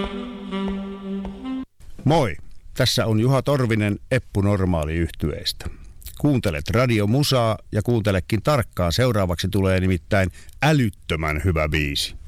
Moi, tässä on Juha Torvinen Eppu Normaali-yhtyeestä. Kuuntelet Radio Musaa ja kuuntelekin tarkkaan. Seuraavaksi tulee nimittäin älyttömän hyvä biisi.